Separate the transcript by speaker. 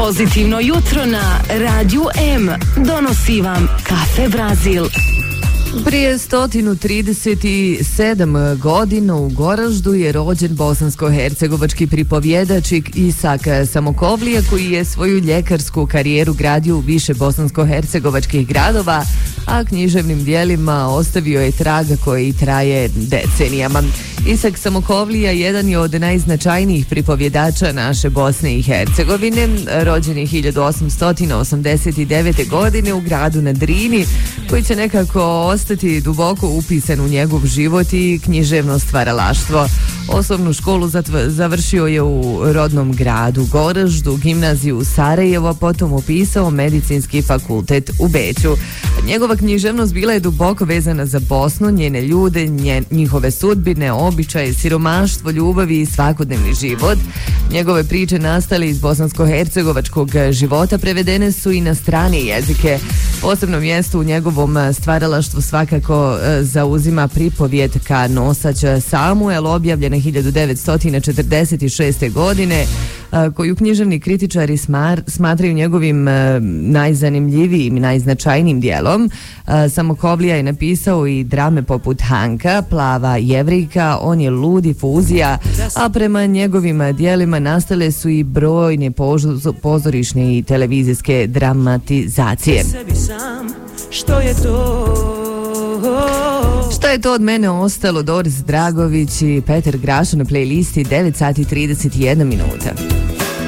Speaker 1: Pozitivno jutro na Radiju M donosi vam Kafe Brazil.
Speaker 2: Prije 137 godina u Goraždu je rođen bosansko-hercegovački pripovjedač Isak Samokovlija, koji je svoju ljekarsku karijeru gradio u više bosansko-hercegovačkih gradova, a književnim dijelima ostavio je trag koji traje decenijama. Isak Samokovlija jedan je od najznačajnijih pripovjedača naše Bosne i Hercegovine, rođen je 1889. godine u gradu na Drini, koji će nekako ostati duboko upisan u njegov život i književno stvaralaštvo. Osnovnu školu završio je u rodnom gradu Goraždu, gimnaziju u Sarajevo, potom upisao medicinski fakultet u Beću. Njegova književnost bila je duboko vezana za Bosnu, njene ljude, njihove sudbine, običaje, siromaštvo, ljubavi i svakodnevni život. Njegove priče nastale iz bosansko-hercegovačkog života prevedene su i na strane jezike. Posebno mjesto u njegovom stvaralaštvu svakako zauzima pripovjetka Nosač Samuel, objavljena 1946. godine, koju književni kritičari smatraju njegovim najzanimljivijim i najznačajnijim dijelom. Samokovlija je napisao i drame poput Hanka, Plava Jevrika, On je lud i Fuzija, a prema njegovim dijelima nastale su i brojne pozorišne i televizijske dramatizacije. Što je to od mene ostalo? Doris Dragović i Petar Grašo na playlisti 9 sati 31 minuta.